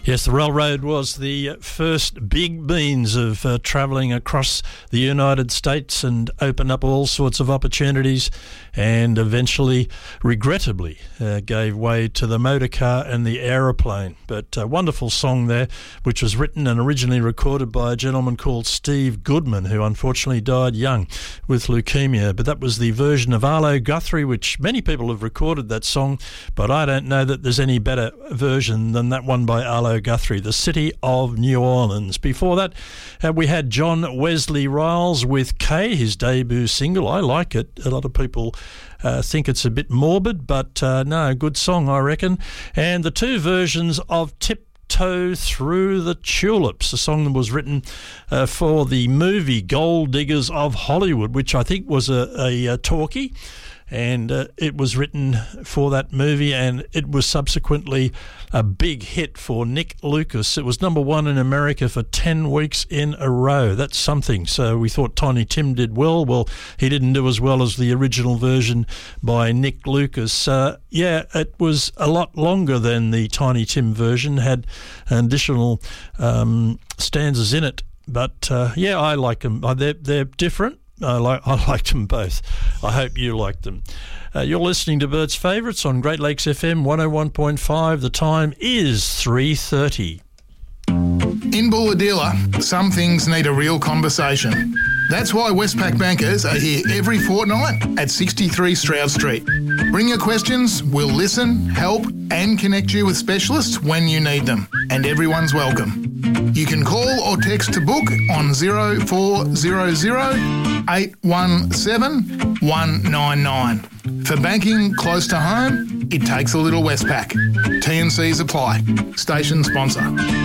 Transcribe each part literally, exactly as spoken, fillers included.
Yes, the railroad was the first big means of uh, travelling across the United States and opened up all sorts of opportunities, and eventually, regrettably, uh, gave way to the motor car and the aeroplane. But a wonderful song there, which was written and originally recorded by a gentleman called Steve Goodman, who unfortunately died young with leukemia. But that was the version of Arlo Guthrie, which many people have recorded that song, but I don't know that there's any better version than that one by Arlo Guthrie, The City of New Orleans. Before that, uh, we had John Wesley Riles with K, his debut single. I like it. A lot of people uh, think it's a bit morbid, but uh, no, good song, I reckon. And the two versions of Tiptoe Through the Tulips, a song that was written uh, for the movie Gold Diggers of Hollywood, which I think was a, a, a talkie. And uh, it was written for that movie, and it was subsequently a big hit for Nick Lucas. It was number one in America for ten weeks in a row. That's something. So we thought Tiny Tim did well. Well, he didn't do as well as the original version by Nick Lucas. Uh, yeah, it was a lot longer than the Tiny Tim version, had additional um, stanzas in it. But, uh, yeah, I like them. They're, they're different. I, like, I liked them both. I hope you liked them. Uh, you're listening to Bert's Favourites on Great Lakes F M one oh one point five. The time is three thirty. In Bulahdelah, some things need a real conversation. That's why Westpac bankers are here every fortnight at sixty-three Stroud Street. Bring your questions, we'll listen, help and connect you with specialists when you need them. And everyone's welcome. You can call or text to book on zero four zero zero eight one seven one nine nine. For banking close to home, it takes a little Westpac. T and Cs apply. Station sponsor.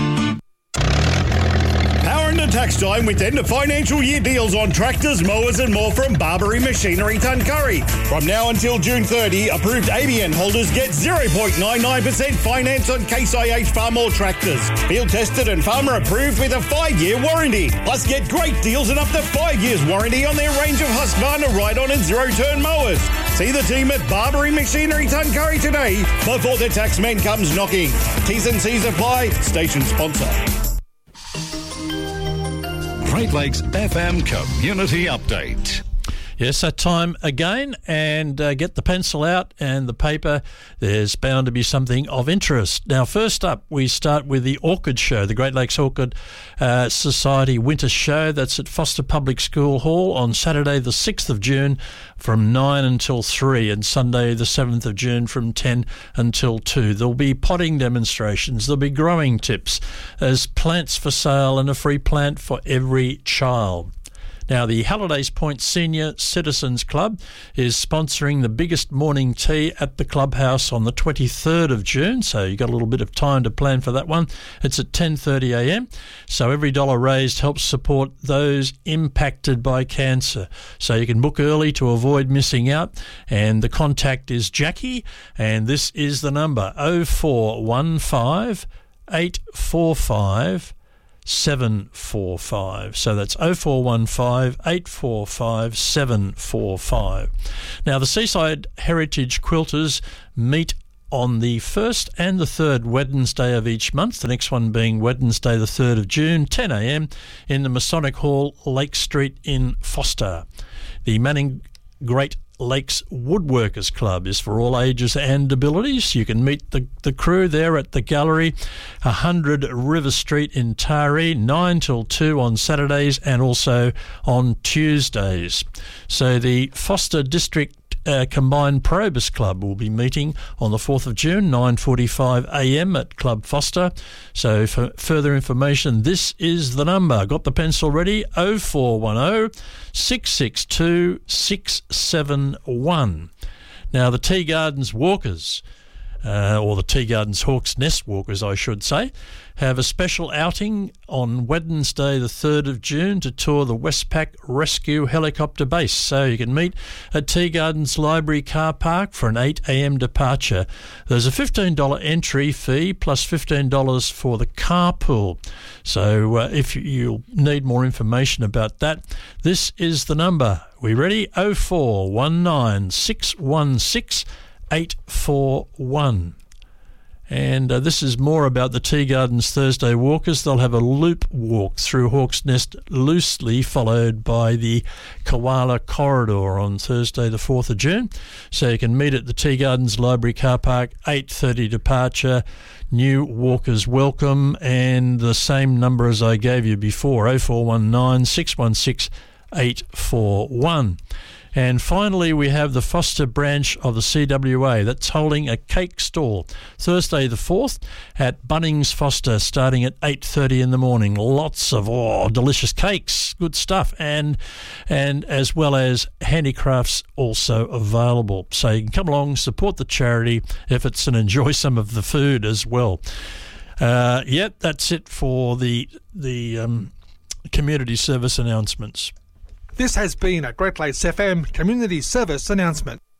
Power into tax time with end of financial year deals on tractors, mowers and more from Barbary Machinery Tuncurry. From now until June thirtieth, approved A B N holders get zero point nine nine percent finance on Case I H Farmall tractors. Field tested and farmer approved with a five-year warranty. Plus get great deals and up to five years warranty on their range of Husqvarna ride-on and zero-turn mowers. See the team at Barbary Machinery Tuncurry today before the taxman comes knocking. T's and C's apply. Station sponsor. Great Lakes F M Community Update. Yes, that time again, and uh, get the pencil out and the paper. There's bound to be something of interest. Now, first up, we start with the Orchid Show, the Great Lakes Orchid uh, Society Winter Show. That's at Foster Public School Hall on Saturday the sixth of June from nine until three, and Sunday the seventh of June from ten until two. There'll be potting demonstrations, there'll be growing tips, there's plants for sale and a free plant for every child. Now, the Hallidays Point Senior Citizens Club is sponsoring the biggest morning tea at the clubhouse on the twenty-third of June, so you've got a little bit of time to plan for that one. It's at ten thirty a m, so every dollar raised helps support those impacted by cancer. So you can book early to avoid missing out, and the contact is Jackie, and this is the number oh four one five eight four five seven four five. So that's oh four one five eight four five seven four five. Now, the Seaside Heritage Quilters meet on the first and the third Wednesday of each month, the next one being Wednesday the third of June, ten a m in the Masonic Hall, Lake Street in Foster. The Manning Great Lakes Woodworkers Club is for all ages and abilities. You can meet the, the crew there at the gallery, one hundred River Street in Taree, nine till two on Saturdays and also on Tuesdays. So the Foster District Uh, Combined Probus Club will be meeting on the fourth of June, nine forty-five a m at Club Foster. So for further information, this is the number. Got the pencil ready? oh four one oh six six two six seven one. Now, the Tea Gardens Walkers, uh, or the Tea Gardens Hawks Nest Walkers, I should say, have a special outing on Wednesday the third of June to tour the Westpac Rescue Helicopter Base. So you can meet at Tea Gardens Library Car Park for an eight a m departure. There's a fifteen dollars entry fee plus fifteen dollars for the carpool. So uh, if you need more information about that, this is the number. We ready? oh four one nine six one six eight four one. And uh, this is more about the Tea Gardens Thursday walkers. They'll have a loop walk through Hawk's Nest loosely, followed by the Koala Corridor on Thursday the fourth of June. So you can meet at the Tea Gardens Library Car Park, eight thirty departure. New walkers welcome, and the same number as I gave you before, oh four one nine, six one six, eight four one. And finally, we have the Foster branch of the C W A that's holding a cake stall Thursday the fourth at Bunnings Foster, starting at eight thirty in the morning. Lots of oh, delicious cakes, good stuff, and and as well as handicrafts also available. So you can come along, support the charity efforts, and enjoy some of the food as well. Uh, yeah, that's it for the the um, community service announcements. This has been a Great Lakes F M Community Service announcement.